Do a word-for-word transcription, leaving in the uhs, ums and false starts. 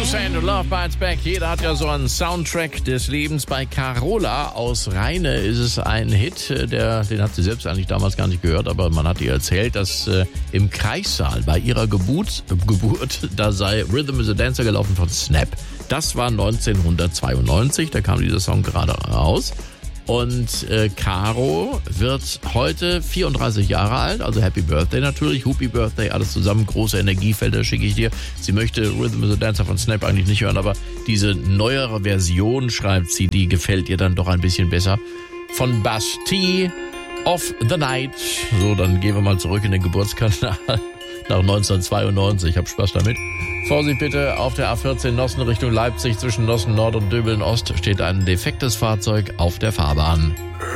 Toussaint und Love Bites Back. Jeder hat ja so einen Soundtrack des Lebens. Bei Carola aus Rheine ist es ein Hit, der, den hat sie selbst eigentlich damals gar nicht gehört, aber man hat ihr erzählt, dass äh, im Kreissaal bei ihrer Geburt, äh, Geburt, da sei Rhythm is a Dancer gelaufen von Snap. Das war neunzehnhundertzweiundneunzig, da kam dieser Song gerade raus. Und äh, Caro wird heute vierunddreißig Jahre alt, also Happy Birthday natürlich, Happy Birthday, alles zusammen, große Energiefelder schicke ich dir. Sie möchte Rhythm is a Dancer von Snap eigentlich nicht hören, aber diese neuere Version, schreibt sie, die gefällt ihr dann doch ein bisschen besser. Von Bastille, of the Night. So, dann gehen wir mal zurück in den Geburtskanal nach neunzehnhundertzweiundneunzig. Hab Spaß damit. Vorsicht bitte, auf der A vierzehn Nossen Richtung Leipzig zwischen Nossen Nord und Döbeln Ost steht ein defektes Fahrzeug auf der Fahrbahn.